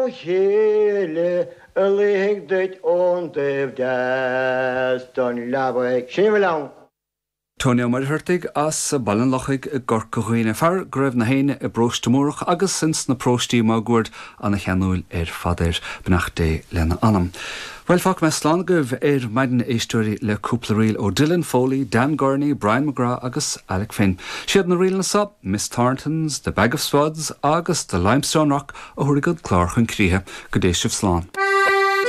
chéile a léigh duit ón daobh deas don leabhaigh sin Tónio mar hirtig as sa ballan lochaig a gorca chuoine fear greibh na héine I bróstamúrach agus sins na próstí mágúir anna cheanúil fadéir benach dé lena anam. Well fach me slán goibh maidin éistúirí le cúpla riil ó Dylan Foley, Dan Gurney, Brian McGrath agus Alec Finn. Siad na riil na sab, Miss Thorntons, The Bag of Spuds agus The Limestone Rock a thuair go clár chun críthe go déisih slán.